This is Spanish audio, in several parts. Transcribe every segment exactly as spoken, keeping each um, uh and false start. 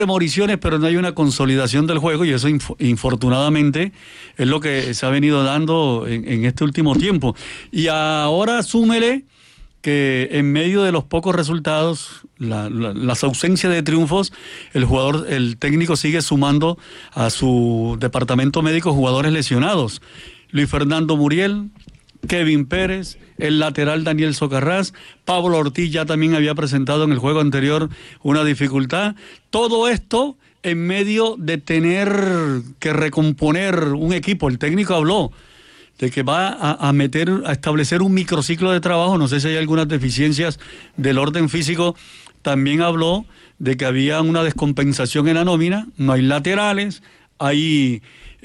premoniciones, pero no hay una consolidación del juego, y eso inf- infortunadamente es lo que se ha venido dando en, en este último tiempo. Y ahora súmele que en medio de los pocos resultados, la, la, las ausencias de triunfos, el jugador, el técnico sigue sumando a su departamento médico jugadores lesionados. Luis Fernando Muriel, Kevin Pérez, el lateral Daniel Socarrás, Pablo Ortiz ya también había presentado en el juego anterior una dificultad. Todo esto en medio de tener que recomponer un equipo. El técnico habló de que va a, a meter, a establecer un microciclo de trabajo. No sé si hay algunas deficiencias del orden físico. También habló de que había una descompensación en la nómina, no hay laterales, hay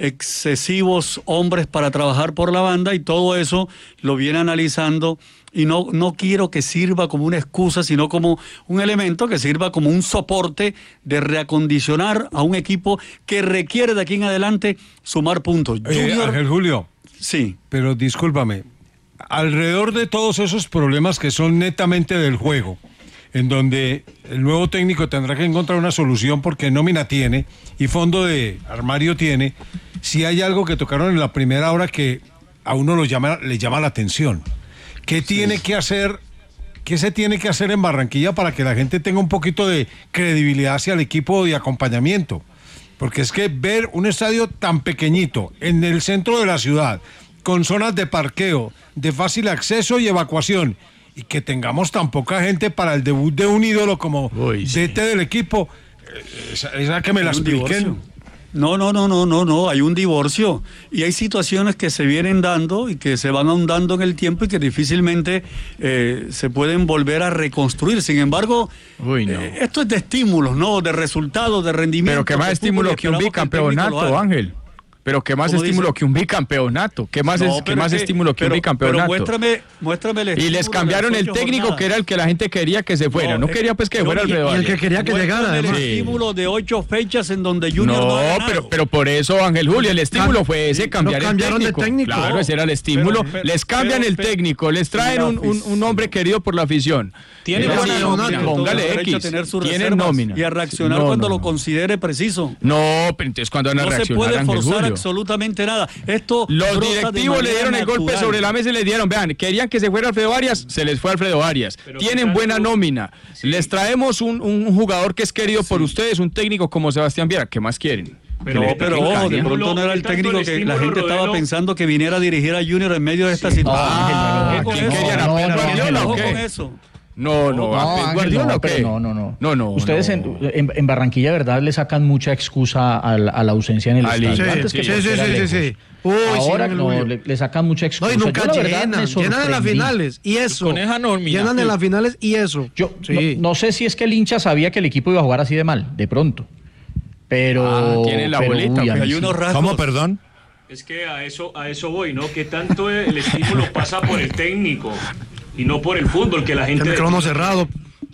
excesivos hombres para trabajar por la banda, y todo eso lo viene analizando, y no, no quiero que sirva como una excusa, sino como un elemento que sirva como un soporte de reacondicionar a un equipo que requiere de aquí en adelante sumar puntos. Eh, Junior, Ángel Julio. Sí. Pero discúlpame, alrededor de todos esos problemas que son netamente del juego, en donde el nuevo técnico tendrá que encontrar una solución porque nómina tiene y fondo de armario tiene, si hay algo que tocaron en la primera hora que a uno lo llama, le llama la atención. ¿Qué tiene sí. que hacer, qué se tiene que hacer en Barranquilla para que la gente tenga un poquito de credibilidad hacia el equipo de acompañamiento? Porque es que ver un estadio tan pequeñito en el centro de la ciudad, con zonas de parqueo, de fácil acceso y evacuación, y que tengamos tan poca gente para el debut de un ídolo como Uy, sí. D T del equipo, esa, esa que me la expliquen. No, no, no, no, no, no, hay un divorcio, y hay situaciones que se vienen dando y que se van ahondando en el tiempo y que difícilmente eh, se pueden volver a reconstruir. Sin embargo, Uy, no. eh, esto es de estímulos, ¿no? De resultados, de rendimiento. Pero qué más estímulo que un bicampeonato, Ángel. Pero qué más estímulo dice? que un bicampeonato. ¿Qué más, no, es, ¿qué más que, estímulo que pero, un bicampeonato? Pero muéstrame, muéstrame el Y les cambiaron el técnico jornadas. que era el que la gente quería que se fuera. No, no quería pues que fuera Alfredo Arias. Y el que quería que llegara, además. El Sí. estímulo de ocho fechas en donde Junior no, no ha pero, pero por eso, Ángel Julio, el estímulo fue ese, cambiar el técnico. De técnico. Claro, no. ese era el estímulo. Pero, pero, les cambian pero, el técnico, les traen un, un, un hombre querido por la afición. Tiene nómina. Póngale X. Tiene nómina. Y a reaccionar no, cuando no, lo considere preciso. No, pero entonces cuando van a no reaccionar, se puede forzar Julio. absolutamente nada. Esto los directivos le dieron el natural. golpe sobre la mesa y le dieron, vean, querían que se fuera Alfredo Arias, se les fue Alfredo Arias. Pero tienen buena nómina. Sí. Les traemos un, un jugador que es querido sí. por ustedes, un técnico como Sebastián Viera. ¿Qué más quieren? Pero, no, pero ojo, de pronto no era el técnico que la gente estaba pensando que viniera a dirigir a Junior en medio de esta sí. situación. Ah, ¿quién querían a Pep Guardiola o qué? Con eso. No, no, no, ¿a Pep Guardiola o qué? No, no, no. No, no. Ustedes no. En, en, en Barranquilla, ¿verdad? Le sacan mucha excusa a la, a la ausencia en el Ali. estadio. Sí, Antes sí, que sí, sí, sí, sí, sí. Uy, Ahora sí, no, le, le sacan mucha excusa. No, y nunca Yo, llenan, llenan en las finales. Y eso. Con esa nómina. Llenan en las finales y eso. Yo sí. no, no sé si es que el hincha sabía que el equipo iba a jugar así de mal, de pronto. Pero. Ah, tiene la pero, bolita. Uy, hay unos rasgos. ¿Cómo, perdón? Es que a eso, a eso voy, ¿no? Que tanto el estímulo pasa por el técnico y no por el fútbol, que la gente... El micrófono cerrado.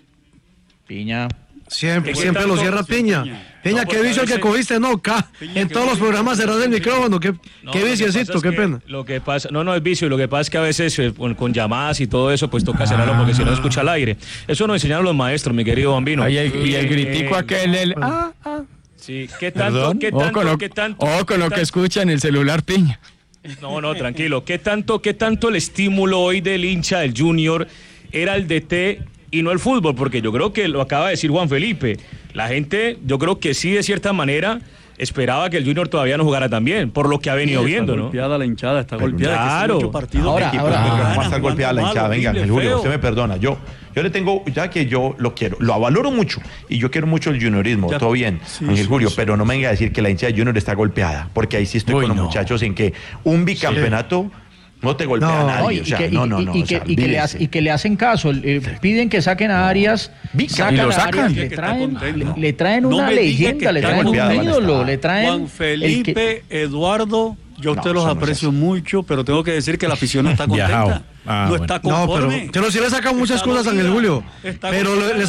Piña. Siempre, siempre lo cierra Piña. Piña, Piña no, ¿qué vicio el que cogiste? No, ca, en todos los programas cerraste el micrófono. ¿Qué, no, qué viciecito? Qué que, pena. Lo que pasa, no, no es vicio. Lo que pasa es que a veces eh, con, con llamadas y todo eso, pues toca cerrarlo porque si no se escucha al aire. Eso nos enseñaron los maestros, mi querido Bambino. Ay, el, y el gritico eh, aquel, el... Ah, ah. Sí, ¿qué tanto, qué tanto, o con lo, qué tanto? O con lo que escucha en el celular, Piña. No, no, tranquilo. ¿Qué tanto, qué tanto el estímulo hoy del hincha del Junior era el D T y no el fútbol? Porque yo creo que lo acaba de decir Juan Felipe. La gente, yo creo que sí, de cierta manera, esperaba que el Junior todavía no jugara tan bien, por lo que ha venido sí, viendo, está ¿no? golpeada la hinchada, está Pero golpeada. Claro. Que partidos ahora, equipo, ahora, ¿Cómo ah, va a estar golpeada la hinchada? Venga, Ángel Julio, usted me perdona. Yo, yo le tengo, ya que yo lo quiero, lo valoro mucho y yo quiero mucho el juniorismo, ya, todo bien, sí, Ángel sí, Julio, sí. pero no me venga a decir que la hinchada de Junior está golpeada, porque ahí sí estoy Uy, con los no. muchachos en que un bicampeonato... Sí. No te golpea no, a nadie, no, o sea, que, no, no, no. Y, y, o sea, que, y, que le hace, y que le hacen caso, eh, piden que saquen a Arias, sacan y lo a sacan. Arias, le traen, le, le traen una no leyenda, le traen un ídolo, le traen... Juan Felipe, que... Eduardo, yo a ustedes no, los aprecio no mucho, pero tengo que decir que la afición no está contenta, ah, no bueno. está conforme. No, pero, pero sí le sacan muchas cosas a Ángel Julio, pero le, le saca...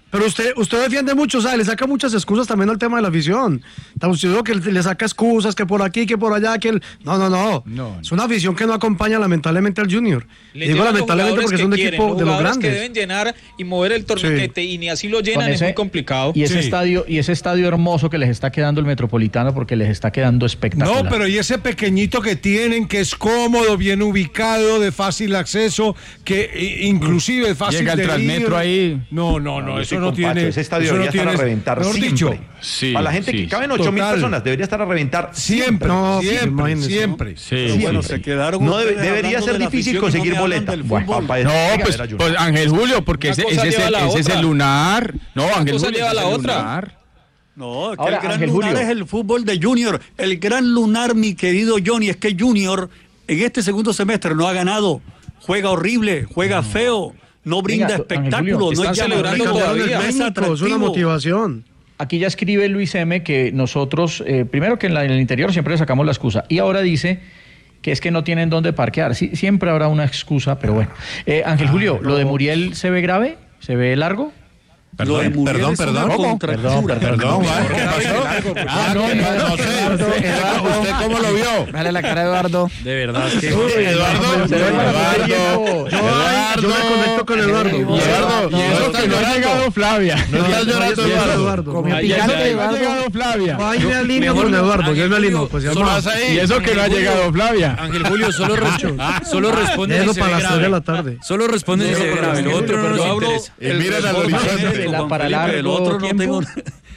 Pero usted, usted defiende mucho, o sea, le saca muchas excusas también al tema de la afición. Usted dijo que le saca excusas, que por aquí, que por allá, que el... No, no, no. no es una afición que no acompaña lamentablemente al Junior. Le digo lamentablemente porque es un quieren, equipo de los grandes. Que deben llenar y mover el torniquete sí. y ni así lo llenan, ese, es muy complicado. Y ese sí. estadio, y ese estadio hermoso que les está quedando el Metropolitano, porque les está quedando espectacular. No, pero y ese pequeñito que tienen, que es cómodo, bien ubicado, de fácil acceso, que inclusive es fácil Llega el de Transmetro ir. ahí. No, no, no, no eso no tiene. Ese estadio eso debería no tiene, estar a reventar siempre. Dicho, sí, para la gente sí, que caben ocho mil personas, debería estar a reventar siempre, no, siempre, sí, siempre. Sí, Pero sí, bueno, sí. se quedaron. No debe, ustedes debería hablando ser de la difícil afición y conseguir no me hablan boleta. del Bueno, fútbol. para- No, para pues, ver a Junior. pues Ángel Julio, porque Una ese, cosa ese, es lleva el, a la ese es otra. el lunar. No, Ángel cosa Julio, lleva a ese la es el otra. lunar. No, que Ahora, el gran Ángel lunar Julio. es el fútbol de Junior. El gran lunar, mi querido Johnny, es que Junior en este segundo semestre no ha ganado. Juega horrible, juega feo, no brinda Venga, espectáculo, Ángel Julio, no es están celebrando llamativo, todavía. no es Es una atractivo. motivación. Aquí ya escribe Luis M. que nosotros, eh, primero que en, la, en el interior siempre le sacamos la excusa, y ahora dice que es que no tienen dónde parquear. Sí, siempre habrá una excusa, pero bueno. Eh, Ángel Julio, ¿lo de Muriel se ve grave? ¿Se ve largo? Lo de Muriel perdón, es una perdón. contractura. Perdón, ¿qué pasó? Ah, no, no, no sé. ¿Usted cómo lo vio? Dale la cara a Eduardo. De verdad que... Eduardo, Se ve para Eduardo, Yo, ay, yo me conecto con Eduardo. Eduardo, Y eso que no ha llegado Flavia. no estás llorando, Eduardo. Eduardo. Comió Y eso picante, que no ha Eduardo. llegado Flavia. Ay, me alineo con Eduardo, yo me alineo. Pues ya Solo no. vas ahí. Y eso que no ha llegado Flavia. Ángel Julio, solo, res- solo responde Eso si se para ve las tres de la grave. tarde. Solo responde si se ve grave. Lo otro no Yo nos hablo interesa. el Miren al reporte horizonte. médico, La Juan para Felipe, el largo otro no tiempo. tengo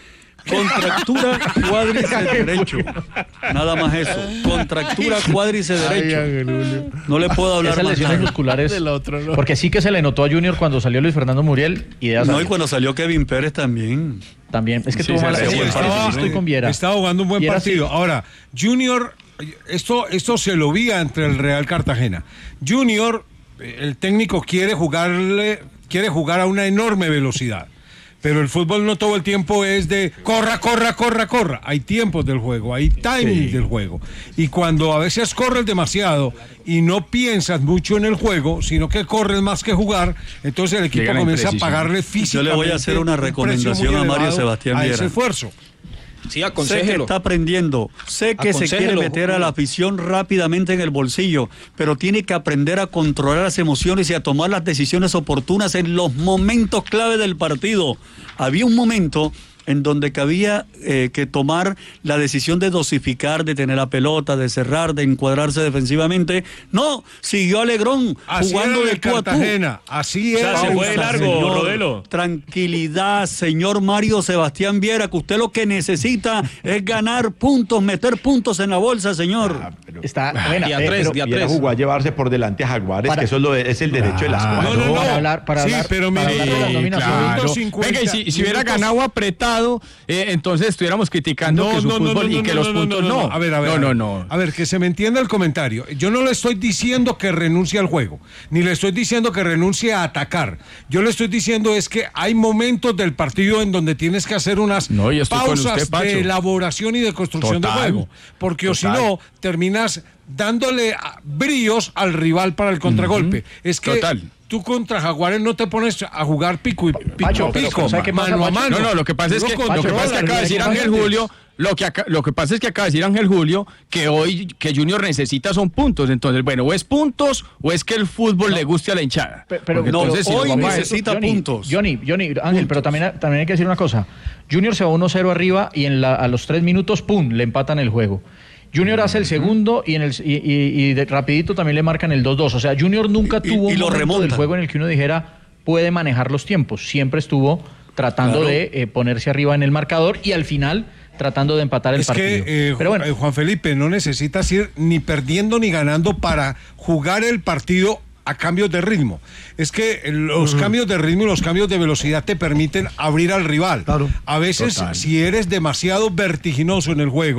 contractura cuádriceps derecho. Nada más eso. Contractura cuádriceps derecho. No le puedo hablar Esas más lesiones nada. musculares, Del otro, ¿no? porque sí que se le notó a Junior cuando salió Luis Fernando Muriel, y de No, y cuando salió Kevin Pérez también. también, es que Sí, tuvo se mala le sí, fue el estaba- partido. estoy con Viera. Estaba jugando un buen Viera partido. sí. Ahora, Junior, esto, esto se lo vi entre el Real Cartagena. Junior, el técnico quiere jugarle, quiere jugar a una enorme velocidad. Pero el fútbol no todo el tiempo es de corra, corra, corra, corra. Hay tiempos del juego, hay timing Sí. del juego. Y cuando a veces corres demasiado y no piensas mucho en el juego, sino que corres más que jugar, entonces el equipo Llega la comienza a imprecisión. pagarle Yo físicamente. le voy a hacer una un precio recomendación muy a Mario elevado Sebastián a ese Viera. esfuerzo. Sí, Sé que aconsejelo. está aprendiendo, sé que se quiere Aconsejelo, meter a la afición rápidamente en el bolsillo, pero tiene que aprender a controlar las emociones y a tomar las decisiones oportunas en los momentos clave del partido. Había un momento en donde cabía eh, que tomar la decisión de dosificar, de tener la pelota, de cerrar, de encuadrarse defensivamente. No, siguió Alegrón Así jugando era de el tú a tú. Cartagena, así O sea, era. se fue de Pausa, largo, señor. Rodelo. Tranquilidad, señor Mario Sebastián Viera, que usted lo que necesita es ganar puntos, meter puntos en la bolsa, señor. Está buena, Día eh, tres, pero- día Viera tres. jugó a llevarse por delante a Jaguares, Para- que eso es, lo de- es el derecho de las Ah, cosas. no, no, no. Para hablar- para sí, hablar- pero para mire, hablar de las nominaciones. claro. Venga, cincuenta y si, si hubiera minutos. ganado apretado, eh, entonces estuviéramos criticando que su fútbol y que los puntos no. A ver, a ver. No, a no, ver. no. A ver, que se me entienda el comentario. Yo no le estoy diciendo que renuncie al juego, ni le estoy diciendo que renuncie a atacar. Yo le estoy diciendo es que hay momentos del partido en donde tienes que hacer unas No, y estoy con pausas usted, Pacho. de elaboración y de construcción Total. de juego. Porque o si no, terminas dándole ah, bríos al rival para el contragolpe. Es que Total. tú contra Jaguares no te pones a jugar pico y pico, Pacho, a pero pico, ¿sabe qué pasa, mano a Pacho? mano. No, no, lo que pasa es Tú que, lo lo que, controlas, pasa es que acaba de decir hay Ángel gente. Julio, lo que, aca- lo que pasa es que acaba de decir Ángel Julio que hoy que Junior necesita son puntos. Entonces, bueno, o es puntos o es que el fútbol le guste a la hinchada. Pe- Pero Porque no, entonces, si nos hoy vamos a- necesita Johnny, puntos. Johnny, Johnny, Ángel, pero también, también hay que decir una cosa. Junior se va uno cero arriba y en la, a los tres minutos, ¡pum!, le empatan el juego. Junior hace el segundo y en el y, y- y de rapidito también le marcan el dos dos. O sea, Junior nunca Y- tuvo y un lo momento remontan. del juego en el que uno dijera puede manejar los tiempos. Siempre estuvo tratando Claro. de eh, ponerse arriba en el marcador y al final tratando de empatar el Es partido. que, eh, pero bueno, eh, Juan Felipe, no necesitas ir ni perdiendo ni ganando para jugar el partido a cambios de ritmo. Es que los cambios de ritmo y los cambios de velocidad te permiten abrir al rival. Claro. A veces, Total. si eres demasiado vertiginoso en el juego,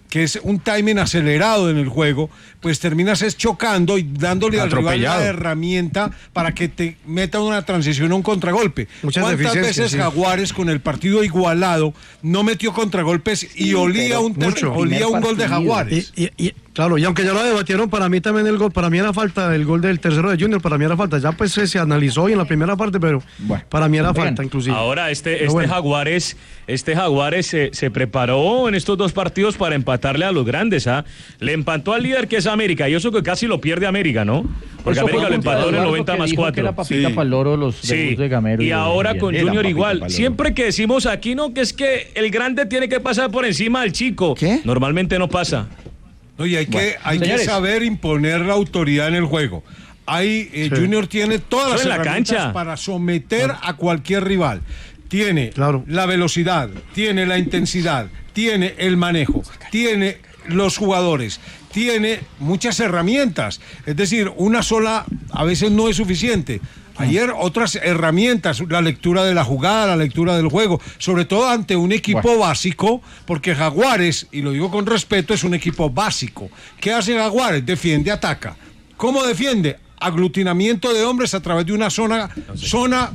que es un timing acelerado en el juego, pues terminas es chocando y dándole al rival la herramienta para que te meta una transición o un contragolpe. Muchas ¿Cuántas veces sí. Jaguares con el partido igualado no metió contragolpes y sí, olía un, ter- olía un gol de Jaguares? Y, y, y, claro, y aunque ya lo debatieron, para mí también el gol, para mí era falta, el gol del tercero de Junior, para mí era falta. Ya pues se, se analizó hoy en la primera parte, pero bueno, para mí era bien. falta inclusive. Ahora este, este bueno. Jaguares, este Jaguares se, se preparó en estos dos partidos para empatarle a los grandes, ¿ah? Le empató al líder que es América, y eso que casi lo pierde América, ¿no? Porque eso América lo empató en el noventa más cuatro. La papita sí. para el loro, los sí. de Gamero y, y ahora y con Junior igual. Siempre que decimos aquí, no, que es que el grande tiene que pasar por encima del chico. ¿Qué? Normalmente no pasa. Oye, hay, bueno, que, hay que saber imponer la autoridad en el juego. Hay, eh, sí. Junior tiene todas las herramientas cancha. para someter a cualquier rival. Tiene claro. la velocidad, tiene la intensidad, tiene el manejo, tiene los jugadores, tiene muchas herramientas. Es decir, una sola a veces no es suficiente. Ayer otras herramientas, la lectura de la jugada, la lectura del juego, sobre todo ante un equipo bueno. básico, porque Jaguares, y lo digo con respeto, es un equipo básico. ¿Qué hace Jaguares? Defiende, ataca. ¿Cómo defiende? Aglutinamiento de hombres a través de una zona, zona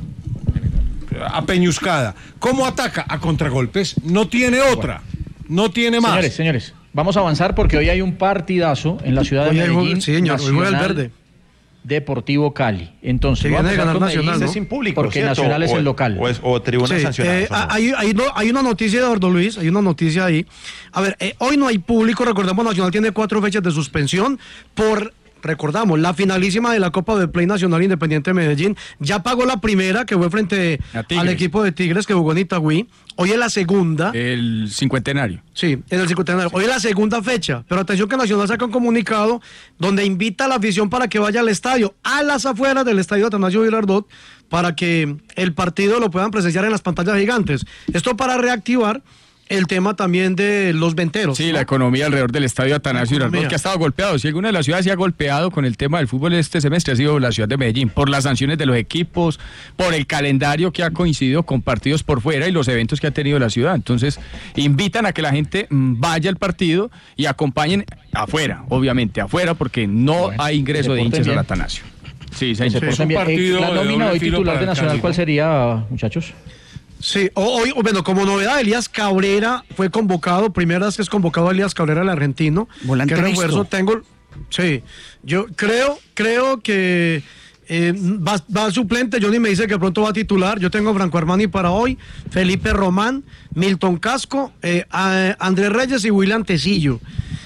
apeñuscada. ¿Cómo ataca? A contragolpes. No tiene otra. No tiene más. Señores, señores, vamos a avanzar porque hoy hay un partidazo en la ciudad de Medellín. Sí, señor, hoy juega el Verde. Deportivo Cali. Entonces, viene a ganar Nacional, ¿no? Es sin público, porque ¿cierto? Nacional es o, el local. O, es, o tribuna sí, sancionada. Eh, hay, hay, no, hay una noticia de Eduardo Luis, hay una noticia ahí. A ver, eh, hoy no hay público, recordemos, Nacional tiene cuatro fechas de suspensión por... Recordamos, la finalísima de la Copa del Play Nacional Independiente de Medellín ya pagó la primera, que fue frente al equipo de Tigres que jugó en Itagüí. Hoy es la segunda. El cincuentenario. Sí, en el cincuentenario. Hoy es la segunda fecha. Pero atención que Nacional saca un comunicado donde invita a la afición para que vaya al estadio, a las afueras del estadio Atanasio Girardot, para que el partido lo puedan presenciar en las pantallas gigantes. Esto para reactivar el tema también de los venteros. Sí, ¿no? La economía alrededor del estadio Atanasio Girardot, que ha estado golpeado. Si alguna de las ciudades se ha golpeado con el tema del fútbol este semestre, ha sido la ciudad de Medellín, por las sanciones de los equipos, por el calendario que ha coincidido con partidos por fuera y los eventos que ha tenido la ciudad. Entonces, invitan a que la gente vaya al partido y acompañen afuera, obviamente, afuera, porque no bueno, hay ingreso de hinchas al Atanasio. Sí, se sí, sí, bien. Eh, la nómina hoy titular de Nacional, ¿cuál sería, muchachos? Sí, hoy, bueno, como novedad, Elías Cabrera fue convocado, primera vez que es convocado Elías Cabrera, el argentino. Volante ¿Qué refuerzo tengo? Sí, yo creo, creo que eh, va, va suplente. Johnny me dice que pronto va a titular. Yo tengo a Franco Armani para hoy, Felipe Román, Milton Casco, eh, a Andrés Reyes y William Tecillo.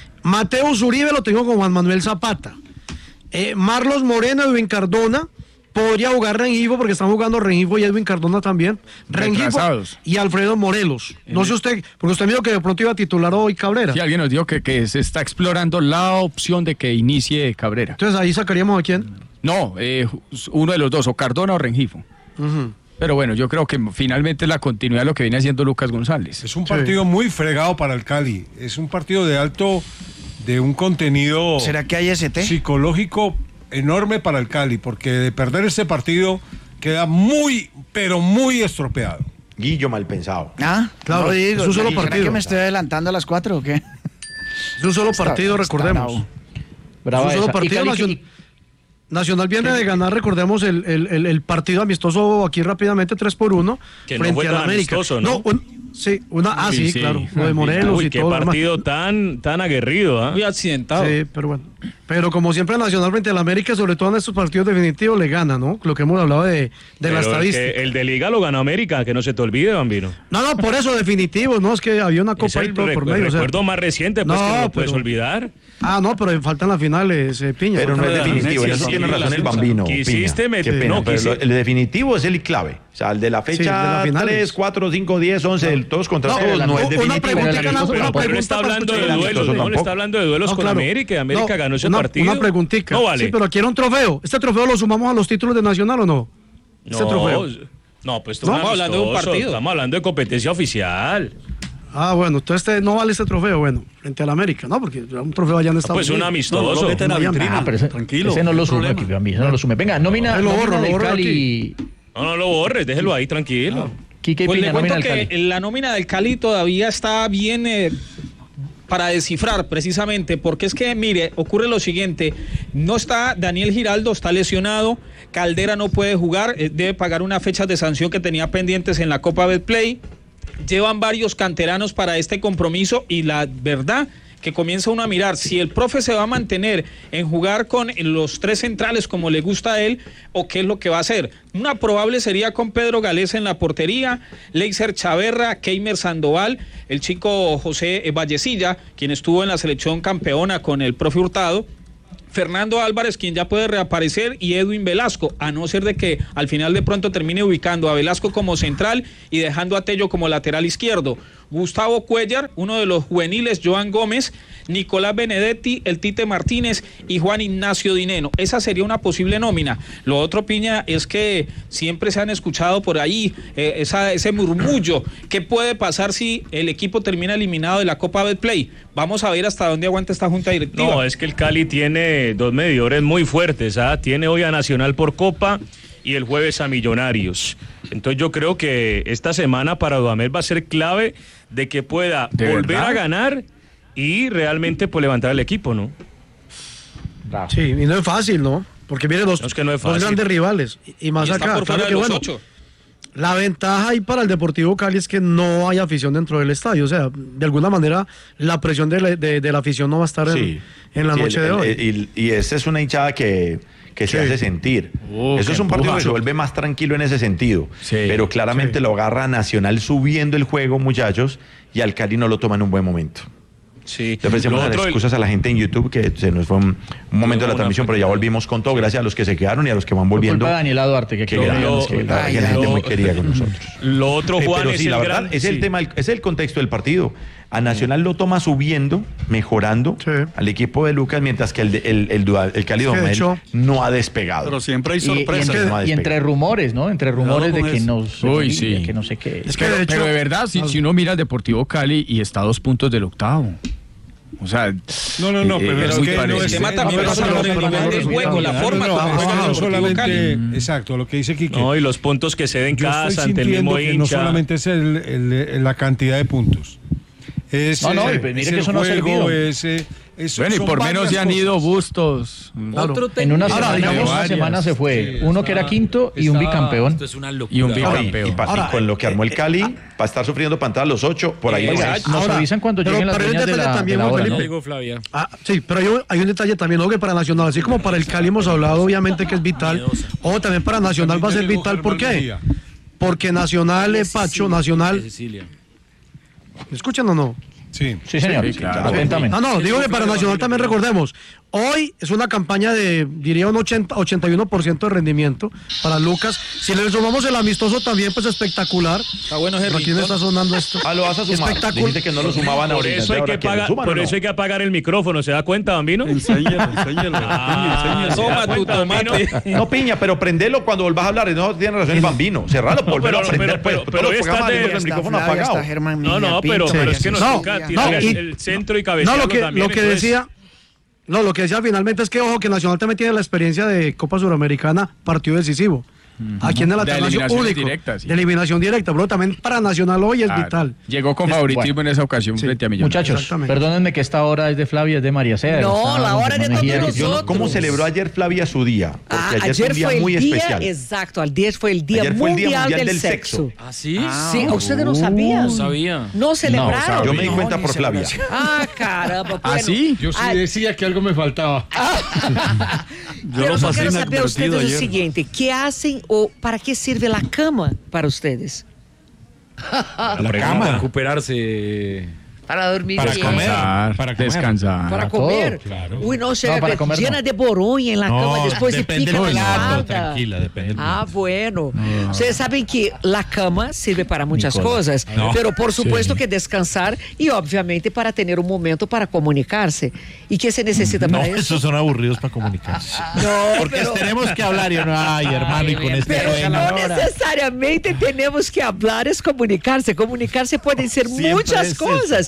Mateus Uribe lo tengo con Juan Manuel Zapata. Eh, Marlos Moreno, Edwin Cardona. Podría jugar Rengifo porque están jugando Rengifo y Edwin Cardona también. Rengifo y Alfredo Morelos. No sé usted, porque usted me dijo que de pronto iba a titular hoy Cabrera. Sí, alguien nos dijo que, que se está explorando la opción de que inicie Cabrera. Entonces ahí sacaríamos a quién. No, eh, uno de los dos, o Cardona o Rengifo. Uh-huh. Pero bueno, yo creo que finalmente es la continuidad de lo que viene haciendo Lucas González. Es un partido sí. muy fregado para el Cali. Es un partido de alto, de un contenido. ¿Será que hay S T? Psicológico enorme para el Cali, porque de perder este partido queda muy, pero muy estropeado. Guillo mal pensado. Ah, claro, no digo, es un solo partido. ¿Será que me estoy adelantando a las cuatro o qué? Es un solo partido, está, recordemos. Está bravo. Es un solo partido. Nacional, Nacional viene de ganar, recordemos, el, el, el, el partido amistoso aquí rápidamente, tres por uno, que frente no fue a la América. Amistoso, ¿no? no un, sí, una, ah, sí, sí, claro, lo de Morelos Uy, y qué todo. Qué partido tan, tan aguerrido, ¿eh? Muy accidentado. Sí, pero bueno. Pero como siempre Nacional frente a la América, sobre todo en estos partidos definitivos, le gana, ¿no? Lo que hemos hablado de, de la estadística. El, el de Liga lo ganó América, que no se te olvide, Bambino. No, no, por eso definitivo, no, es que había una copa ahí todo recu- por medio. El recuerdo o sea, más reciente, pues, no, que no pero, puedes olvidar. Ah, no, pero faltan las finales, eh, Piña. Pero no es definitivo, en sí, eso sí, tiene sí, razón sí, el Bambino. Quisiste meter, Qué pena, no, pero quisi... lo, el definitivo es el clave. O sea, el de la fecha sí, tres, cuatro, cinco, diez, once, el todos contra no, todos, no, no es definitivo. Una preguntica, no, una pero no está hablando de duelos, no le está hablando de duelos con América, América ganó ese una, partido. Una preguntita. No vale. Sí, pero quiero un trofeo. ¿Este trofeo lo sumamos a los títulos de Nacional o no? Este no, trofeo. No, pues estamos ¿No? hablando de un partido. Estamos hablando de competencia oficial. Ah, bueno, entonces este, no vale este trofeo, bueno, frente a la América, ¿no? Porque un trofeo allá en Estados Unidos. Pues un amistoso. No, no, no, ah, pero ese, tranquilo. Ese no lo sume, aquí, a mí, ese no lo sume. Venga, nómina, lo borro, nómina del lo borro Cali. Aquí. No, no lo borres, déjelo ahí, tranquilo. Quique Pues Piña, le cuento nómina que del Cali. la nómina del Cali todavía está bien, eh, para descifrar precisamente, porque es que, mire, ocurre lo siguiente, no está Daniel Giraldo, está lesionado, Caldera no puede jugar, eh, debe pagar unas fechas de sanción que tenía pendientes en la Copa Betplay, llevan varios canteranos para este compromiso y la verdad que comienza uno a mirar si el profe se va a mantener en jugar con los tres centrales como le gusta a él o qué es lo que va a hacer. Una probable sería con Pedro Galés en la portería, Leiser Chaverra, Keimer Sandoval, el chico José Vallecilla, quien estuvo en la selección campeona con el profe Hurtado, Fernando Álvarez, quien ya puede reaparecer, y Edwin Velasco, a no ser de que al final de pronto termine ubicando a Velasco como central y dejando a Tello como lateral izquierdo. Gustavo Cuellar, uno de los juveniles, Joan Gómez, Nicolás Benedetti, el Tite Martínez y Juan Ignacio Dineno. Esa sería una posible nómina. Lo otro, Piña, es que siempre se han escuchado por ahí eh, esa, ese murmullo. ¿Qué puede pasar si el equipo termina eliminado de la Copa Betplay? Vamos a ver hasta dónde aguanta esta junta directiva. No, es que el Cali tiene dos medidores muy fuertes. ¿ah? Tiene hoy a Nacional por Copa y el jueves a Millonarios. Entonces yo creo que esta semana para Dudamel va a ser clave de que pueda ¿De volver verdad? a ganar y realmente pues levantar el equipo, ¿no? Sí, y no es fácil, ¿no? Porque vienen los, No, es que no es dos fácil. grandes rivales. Y, y más Y está acá, por fuera claro de que los bueno. ocho. La ventaja ahí para el Deportivo Cali es que no hay afición dentro del estadio. O sea, de alguna manera la presión de la, de, de la afición no va a estar en, Sí. en la Sí, noche el- de hoy. el- el- y esa es una hinchada que, que se Sí. hace sentir. Uh, Eso qué es un partido empuja. que se vuelve más tranquilo en ese sentido. Sí. Pero claramente Sí. lo agarra Nacional subiendo el juego, muchachos, y al Cali no lo toma en un buen momento. Sí. Le ofrecemos Lo las otro, el- excusas a la gente en YouTube, que se nos fue un, un momento de la una transmisión, pero ya volvimos con todo. Gracias a los que se quedaron y a los que van Por volviendo. culpa de Daniela Duarte, que Que creo gracias, lo- que la verdad Ay, que la ay, gente lo- muy querida con nosotros. Lo otro, Eh, Juan, pero es sí, el la verdad, gran- es el sí. tema, ese es el contexto del partido. A Nacional lo toma subiendo, mejorando Sí. al equipo de Lucas, mientras que el, de- el, el, Duda- el Cali Es que de Dudamel hecho- no ha despegado. Pero siempre hay Y, y sorpresas. entre, no ha y entre despegado. rumores, ¿no? Entre rumores de con que eso. no se Uy, limpia, sí. que no sé qué. Es que Pero de hecho, pero de verdad, si, si uno mira al Deportivo Cali y está a dos puntos del octavo. O sea, No, no, no, eh, pero es es muy que no parecido. es... El tema también no, pasa pero por no, el no, nivel no, del no, juego, la no, forma no, como no, juega el no, Deportivo solamente, Cali. exacto, lo que dice Quique. No, y los puntos que se den Yo casa estoy ante el sintiendo mismo que hincha. no solamente es el- el- la cantidad de puntos. Es, No, no, eh, y pues mire es que el eso no ha juego, servido. es, eh, es- bueno, y son por menos varias se han ido cosas. Bustos. claro. En una Ahora, semana, digamos, en una varias. semana se fue Sí, uno que era está- quinto y un está- bicampeón. Esto es una locura. Y un No, y- bicampeón. y, pa- y Ahora, con lo que armó el eh, Cali, para estar sufriendo pantadas los ocho, por ahí no Oiga, es. nos Ahora, avisan cuando pero- lleguen las pero hay un dueñas de detalle la, también, de la Juan hora, ¿no? Felipe. Digo, Flavia. Ah, sí, pero hay un, hay un detalle también, ¿no? Que para Nacional, así como para el Cali hemos hablado, obviamente que es vital, o también para Nacional va a ser También vital, llegó ¿por Germán qué? Mejía. Porque Nacional, eh, Pacho, Nacional, Cecilia. ¿me escuchan o no? Sí. Sí, señor. Sí, claro. Atentamente. No, no, digo que para Nacional también recordemos, hoy es una campaña de, diría, un ochenta, ochenta y uno por ciento de rendimiento para Lucas. Si le sumamos el amistoso también, pues espectacular. Está bueno, ¿A quién está sonando esto? Ah, lo vas a sumar. Espectacular. Dijiste que no lo sumaban Por ahorita. eso hay ¿ahora que quién? ¿Lo pagar, suman o por no? eso hay que apagar el micrófono, ¿se da cuenta, Bambino? Enséñalo, enséñalo. Ah, enséñalo. Toma ¿se da tu cuenta, Bambino? tomate. No, Piña, pero prendelo cuando volvás a hablar. No, tiene razón el Bambino. Cerralo, No, volverlo a pero- prender. pero- pues, pero- todos pero los esta programas de- con el micrófono apagado. No, no, pero, pero es que nos No, toca tirar no, el, y- el centro y No, cabecearlo lo que, también. lo que entonces- decía, no, lo que decía finalmente es que, ojo, que Nacional también tiene la experiencia de Copa Suramericana, partido decisivo. Aquí en el De Atanasio eliminaciones único. directas, sí. De eliminación directa, pero también para Nacional hoy es Claro. vital. Llegó con Es- favoritismo bueno. en esa ocasión Sí. frente a Millonarios. Muchachos, Exactamente. perdónenme que esta hora es de Flavia, es de María Cera. No, está la don hora de Germán Mejía, todos que- Yo no- nosotros. ¿Cómo celebró ayer Flavia su día? Porque Ah, ayer, fue un ayer día fue muy el día, especial. exacto, ayer fue el Día, Ayer fue el Día mundial, Mundial del, del Sexo. Sexo. ¿Ah, sí? Sí, ¿ustedes no sabían? No sabía. ¿No celebraron? Yo me di No, cuenta ni por Flavia. celebración. Ah, caramba. ¿Ah, bueno. sí? Yo sí Ah, decía que algo me faltaba. Yo Pero lo yo pasé quero saber inadvertido ustedes o ayer. seguinte, ¿qué hacen o para qué sirve la cama para ustedes? La cama. Recuperarse. Para dormir Para bien. comer. Descansar, Para comer. descansar. Para todo, comer. claro. Uy, no, se No, para comer llena no. de boronha en la cama después de depende pica del na plato, espalda. tranquila, depende del Ah, bueno. Ustedes saben que la cama sirve para muchas Nicola. cosas, No. pero por supuesto que descansar y obviamente para tener un momento para comunicarse. ¿Y qué se necesita No, para eso? esos son aburridos para comunicarse. No, Porque pero- tenemos que hablar y uno, ay, hermano, y con este Pero sueño. no necesariamente tenemos que hablar, es comunicarse. Comunicarse pueden ser Siempre muchas es eso. cosas.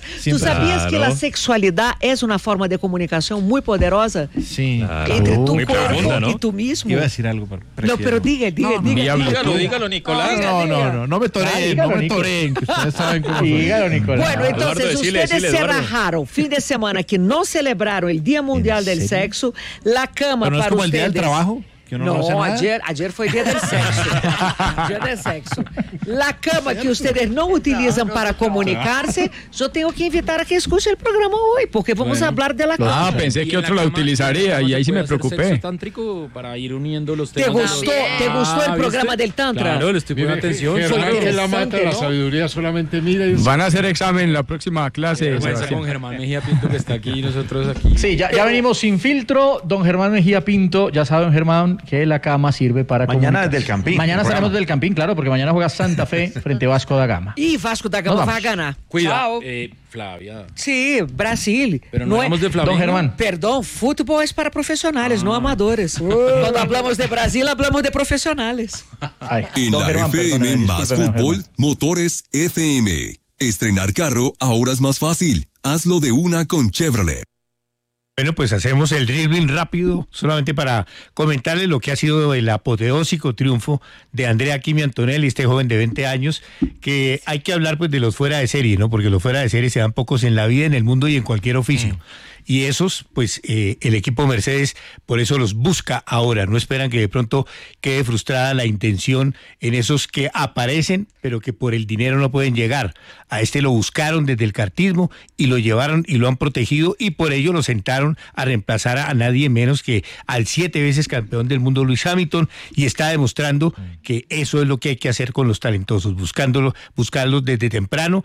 ¿Tú sabías que la sexualidad es una forma de comunicación muy poderosa? Sí. Claro. Entre tu Muy cuerpo profunda, ¿no? y tú mismo. Iba a decir algo, pero No, pero diga, diga, No, diga. no, Dígalo, dígalo, Nicolás. No, no, no, no me toreen, no me toreen, que ustedes saben cómo soy. Dígalo, Nicolás. Bueno, entonces Eduardo, decile, ustedes decile, se Eduardo. rajaron fin de semana que no celebraron el Día Mundial del Sexo, la cama ¿Pero no es para como el ustedes. día del trabajo? Que uno no hace No, nada. ayer, ayer fue Día del Sexo. Día del Sexo. La cama que ustedes no utilizan para comunicarse, yo tengo que invitar a que escuche el programa hoy, porque vamos a hablar de la cama. Ah, pensé que otro la utilizaría y ahí sí me preocupé. Tántrico para ir uniendo los ¿Te temas. gustó, ¿te gustó el programa del Tantra? Claro, le estoy poniendo atención. Gerardo, que la mata, la ¿no? sabiduría solamente mira y... Van a hacer examen la próxima clase. Vergüenza Sebastián. con Germán Mejía Pinto que está aquí y nosotros aquí. Sí, ya, ya venimos sin filtro. Don Germán Mejía Pinto, ya saben, Germán, que la cama sirve para Mañana comunicar. desde el Campín. Mañana el programa. estaremos desde el Campín, claro, porque mañana juega Santa Fe frente a Vasco da Gama. Y Vasco da Gama Nos va a vamos. ganar. Cuida, Chao. eh, Flavia. Sí, Brasil. Pero no es- hablamos de Flamengo. Don Germán. Perdón, fútbol es para profesionales, no amadores. Cuando hablamos de Brasil, hablamos de profesionales. Ay, En don la Germán, F M perdóneme, más discúlpeme, don fútbol, Germán. Motores F M. Estrenar carro ahora es más fácil. Hazlo de una con Chevrolet. Bueno, pues hacemos el dribbling rápido, solamente para comentarles lo que ha sido el apoteósico triunfo de Andrea Kimi Antonelli, este joven de veinte años, que hay que hablar pues de los fuera de serie, ¿no? Porque los fuera de serie se dan pocos en la vida, en el mundo y en cualquier oficio. Mm. Y esos, pues eh, el equipo Mercedes por eso los busca ahora, no esperan que de pronto quede frustrada la intención en esos que aparecen, pero que por el dinero no pueden llegar. A este lo buscaron desde el kartismo y lo llevaron y lo han protegido y por ello lo sentaron a reemplazar a nadie menos que al siete veces campeón del mundo Lewis Hamilton y está demostrando que eso es lo que hay que hacer con los talentosos, buscándolo, buscarlos desde temprano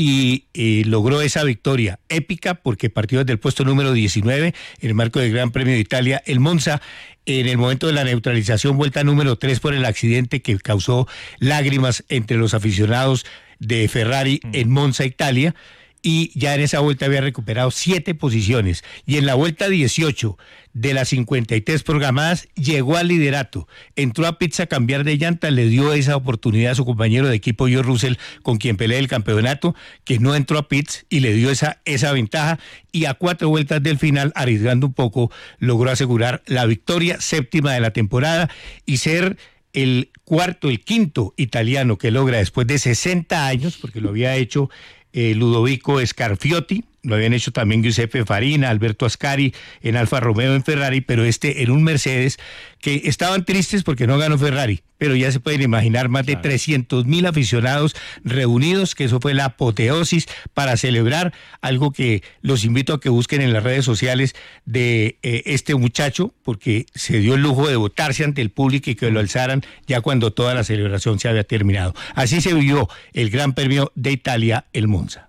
y eh, logró esa victoria épica porque partió desde el puesto número diecinueve en el marco del Gran Premio de Italia, el Monza, en el momento de la neutralización, vuelta número tres por el accidente que causó lágrimas entre los aficionados de Ferrari en Monza, Italia, y ya en esa vuelta había recuperado siete posiciones, y en la vuelta dieciocho de las cincuenta y tres programadas llegó al liderato, entró a pits a cambiar de llanta, le dio esa oportunidad a su compañero de equipo George Russell, con quien pelea el campeonato, que no entró a pits y le dio esa, esa ventaja, y a cuatro vueltas del final, arriesgando un poco, logró asegurar la victoria séptima de la temporada y ser el cuarto, el quinto italiano que logra después de sesenta años, porque lo había hecho eh, Ludovico Scarfiotti, lo habían hecho también Giuseppe Farina, Alberto Ascari en Alfa Romeo, en Ferrari, pero este en un Mercedes, que estaban tristes porque no ganó Ferrari, pero ya se pueden imaginar más de trescientos mil aficionados reunidos, que eso fue la apoteosis para celebrar algo que los invito a que busquen en las redes sociales de eh, este muchacho, porque se dio el lujo de votarse ante el público y que lo alzaran ya cuando toda la celebración se había terminado. Así se vivió el Gran Premio de Italia, el Monza.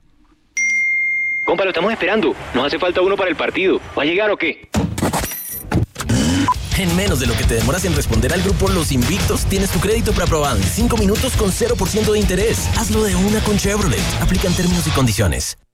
Compa, lo estamos esperando. Nos hace falta uno para el partido. ¿Va a llegar o qué? En menos de lo que te demoras en responder al grupo Los Invictos, tienes tu crédito preaprobado en cinco minutos con cero por ciento de interés. Hazlo de una con Chevrolet. Aplican términos y condiciones.